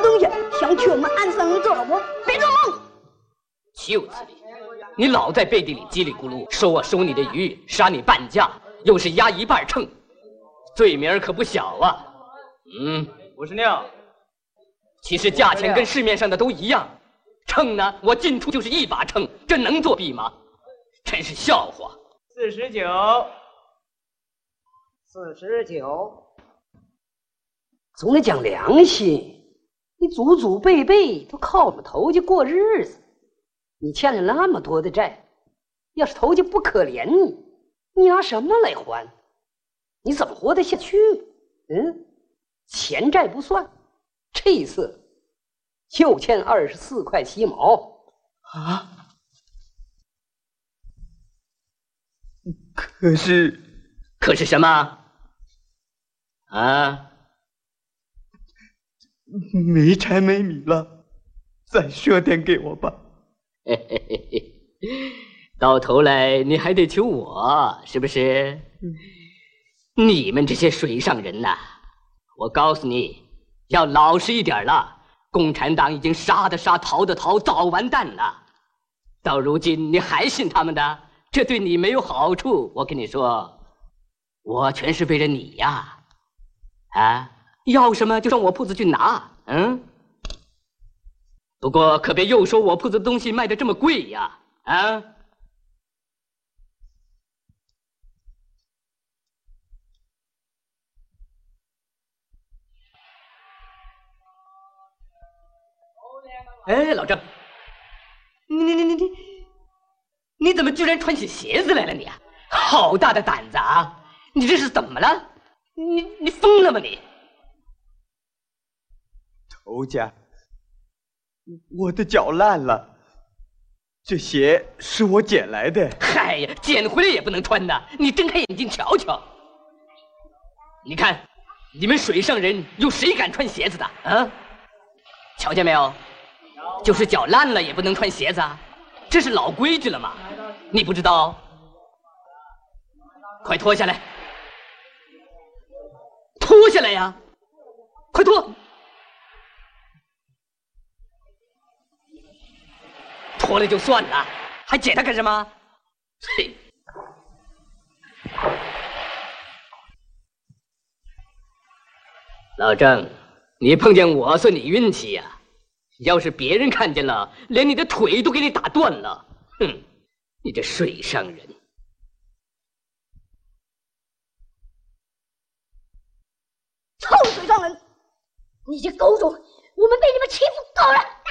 东西想去我们安生这我别做梦！ 就此理！你老在背地里叽里咕噜说我收你的鱼，杀你半价，又是压一半秤，罪名可不小啊！ 56。 其实价钱跟市面上的都一样，秤呢，我进出就是1把秤，这能作弊吗？真是笑话。 49。 总得讲良心，你祖祖辈辈都靠我们头家过日子，你欠了那么多的债，要是头家不可怜你，你拿什么来还？你怎么活得下去？钱债不算，这一次就欠24块7毛啊！可是什么？啊？ 没柴没米了，再赊点给我吧。 到头来你还得求我，是不是？你们这些水上人呐，我告诉你，要老实一点了。共产党已经杀的杀，逃的逃，早完蛋了。到如今你还信他们的，这对你没有好处。我跟你说，我全是为了你呀！要什么就上我铺子去拿，不过可别又说我铺子的东西卖的这么贵呀，哎，老郑，你怎么居然穿起鞋子来了你？好大的胆子啊！你这是怎么了？你疯了吗你？ 头家，我的脚烂了，这鞋是我捡来的。 嗨呀，捡回来也不能穿的，你睁开眼睛瞧瞧。你看，你们水上人有谁敢穿鞋子的啊？瞧见没有？就是脚烂了也不能穿鞋子啊，这是老规矩了嘛，你不知道？快脱下来！脱下来呀！快脱！脱了就算了，还捡它干什么？嘿！老郑，你碰见我算你运气呀！要是别人看见了，连你的腿都给你打断了。哼，你这水上人！ 臭水上人！你这狗种，我们被你们欺负够了！